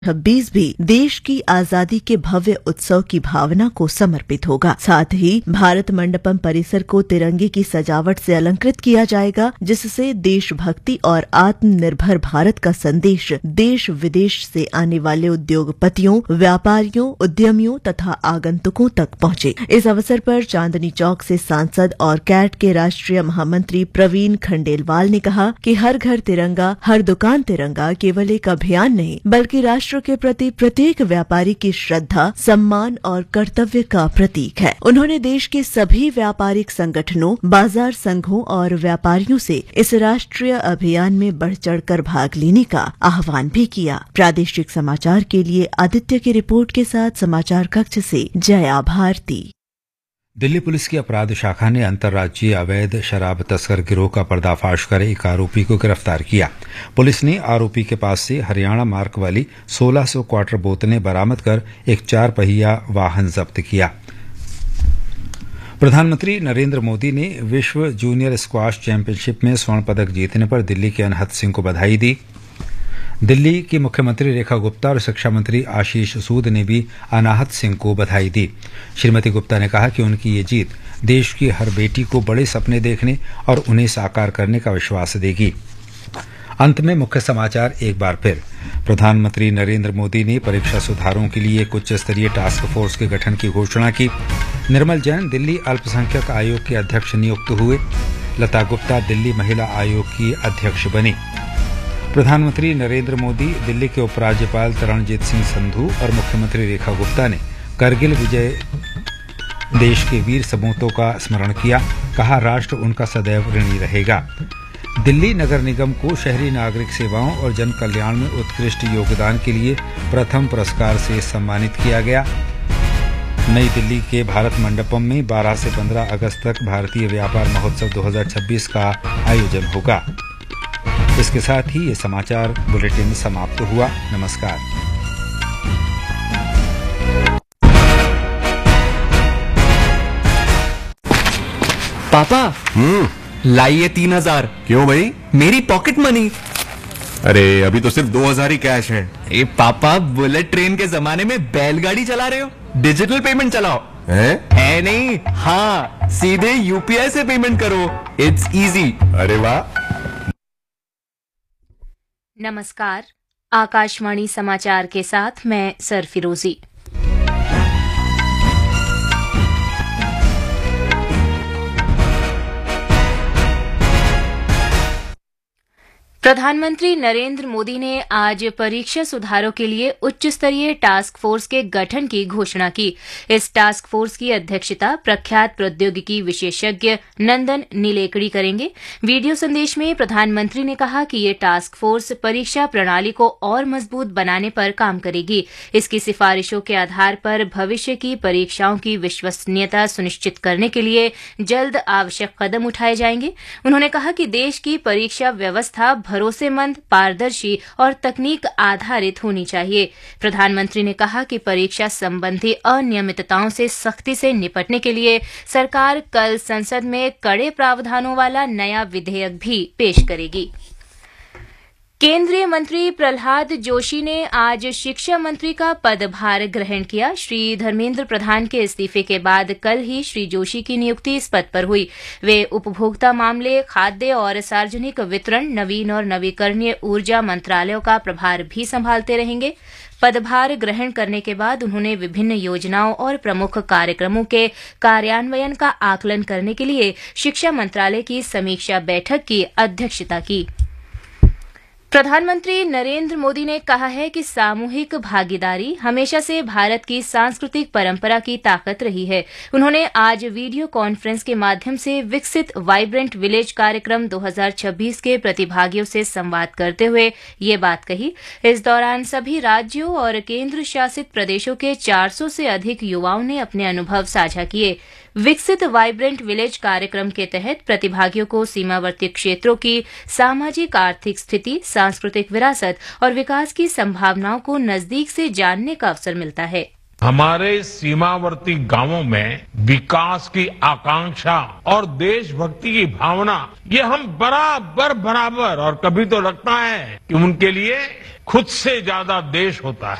2026 भी देश की आजादी के भव्य उत्सव की भावना को समर्पित होगा। साथ ही भारत मंडपम परिसर को तिरंगे की सजावट से अलंकृत किया जाएगा, जिससे देशभक्ति और आत्मनिर्भर भारत का संदेश देश विदेश से आने वाले उद्योगपतियों, व्यापारियों, उद्यमियों तथा आगंतुकों तक पहुंचे। इस अवसर पर चांदनी चौक से सांसद और कैट के राष्ट्रीय महामंत्री प्रवीण खंडेलवाल ने कहा कि हर घर तिरंगा, हर दुकान तिरंगा केवल एक अभियान नहीं, बल्कि राष्ट्र के प्रति प्रत्येक व्यापारी की श्रद्धा, सम्मान और कर्तव्य का प्रतीक है। उन्होंने देश के सभी व्यापारिक संगठनों, बाजार संघों और व्यापारियों से इस राष्ट्रीय अभियान में बढ़ चढ़कर भाग लेने का आह्वान भी किया। प्रादेशिक समाचार के लिए आदित्य की रिपोर्ट के साथ समाचार कक्ष से जया भारती। दिल्ली पुलिस की अपराध शाखा ने अंतर्राज्यीय अवैध शराब तस्कर गिरोह का पर्दाफाश कर एक आरोपी को गिरफ्तार किया। पुलिस ने आरोपी के पास से हरियाणा मार्क वाली 1600 क्वार्टर बोतलें बरामद कर एक 4 पहिया वाहन जब्त किया। प्रधानमंत्री नरेंद्र मोदी ने विश्व जूनियर स्क्वाश चैंपियनशिप में स्वर्ण पदक जीतने पर दिल्ली के अनहत सिंह को बधाई दी। दिल्ली की मुख्यमंत्री रेखा गुप्ता और शिक्षा मंत्री आशीष सूद ने भी अनाहत सिंह को बधाई दी। श्रीमती गुप्ता ने कहा कि उनकी ये जीत देश की हर बेटी को बड़े सपने देखने और उन्हें साकार करने का विश्वास देगी। अंत में मुख्य समाचार एक बार फिर। प्रधानमंत्री नरेंद्र मोदी ने परीक्षा सुधारों के लिए एक उच्च स्तरीय टास्क फोर्स के गठन की घोषणा की। निर्मल जैन दिल्ली अल्पसंख्यक आयोग के अध्यक्ष नियुक्त हुए। लता गुप्ता दिल्ली महिला आयोग की अध्यक्ष बनी। प्रधानमंत्री नरेंद्र मोदी, दिल्ली के उपराज्यपाल तरणजीत सिंह संधू और मुख्यमंत्री रेखा गुप्ता ने करगिल विजय देश के वीर सपूतों का स्मरण किया। कहा, राष्ट्र उनका सदैव ऋणी रहेगा। दिल्ली नगर निगम को शहरी नागरिक सेवाओं और जन कल्याण में उत्कृष्ट योगदान के लिए प्रथम पुरस्कार से सम्मानित किया गया। नई दिल्ली के भारत मंडपम में 12 से 15 अगस्त तक भारतीय व्यापार महोत्सव 2026 का आयोजन होगा। इसके साथ ही ये समाचार बुलेटिन समाप्त हुआ। नमस्कार। पापा, लाइए 3000। क्यों भाई? मेरी पॉकेट मनी। अरे अभी तो सिर्फ 2000 ही कैश है। ए पापा, बुलेट ट्रेन के जमाने में बैलगाड़ी चला रहे हो? डिजिटल पेमेंट चलाओ। है नहीं? हाँ, सीधे यूपीआई से पेमेंट करो। It's easy. अरे वाह। नमस्कार, आकाशवाणी समाचार के साथ मैं सरफिरोजी। प्रधानमंत्री नरेंद्र मोदी ने आज परीक्षा सुधारों के लिए उच्च स्तरीय टास्क फोर्स के गठन की घोषणा की। इस टास्क फोर्स की अध्यक्षता प्रख्यात प्रौद्योगिकी विशेषज्ञ नंदन नीलेकड़ी करेंगे। वीडियो संदेश में प्रधानमंत्री ने कहा कि ये टास्क फोर्स परीक्षा प्रणाली को और मजबूत बनाने पर काम करेगी। इसकी सिफारिशों के आधार पर भविष्य की परीक्षाओं की विश्वसनीयता सुनिश्चित करने के लिए जल्द आवश्यक कदम उठाए जाएंगे। उन्होंने कहा कि देश की परीक्षा व्यवस्था भरोसेमंद, पारदर्शी और तकनीक आधारित होनी चाहिए। प्रधानमंत्री ने कहा कि परीक्षा संबंधी अनियमितताओं से सख्ती से निपटने के लिए सरकार कल संसद में कड़े प्रावधानों वाला नया विधेयक भी पेश करेगी। केंद्रीय मंत्री प्रहलाद जोशी ने आज शिक्षा मंत्री का पदभार ग्रहण किया। श्री धर्मेंद्र प्रधान के इस्तीफे के बाद कल ही श्री जोशी की नियुक्ति इस पद पर हुई। वे उपभोक्ता मामले, खाद्य और सार्वजनिक वितरण, नवीन और नवीकरणीय ऊर्जा मंत्रालयों का प्रभार भी संभालते रहेंगे। पदभार ग्रहण करने के बाद उन्होंने विभिन्न योजनाओं और प्रमुख कार्यक्रमों के कार्यान्वयन का आकलन करने के लिए शिक्षा मंत्रालय की समीक्षा बैठक की अध्यक्षता की। प्रधानमंत्री नरेंद्र मोदी ने कहा है कि सामूहिक भागीदारी हमेशा से भारत की सांस्कृतिक परंपरा की ताकत रही है। उन्होंने आज वीडियो कॉन्फ्रेंस के माध्यम से विकसित वाइब्रेंट विलेज कार्यक्रम 2026 के प्रतिभागियों से संवाद करते हुए ये बात कही। इस दौरान सभी राज्यों और केंद्र शासित प्रदेशों के 400 से अधिक युवाओं ने अपने अनुभव साझा किए। विकसित वाइब्रेंट विलेज कार्यक्रम के तहत प्रतिभागियों को सीमावर्ती क्षेत्रों की सामाजिक आर्थिक स्थिति, सांस्कृतिक विरासत और विकास की संभावनाओं को नजदीक से जानने का अवसर मिलता है। हमारे सीमावर्ती गांवों में विकास की आकांक्षा और देशभक्ति की भावना ये हम बराबर और कभी तो लगता है कि उनके लिए खुद से ज्यादा देश होता है।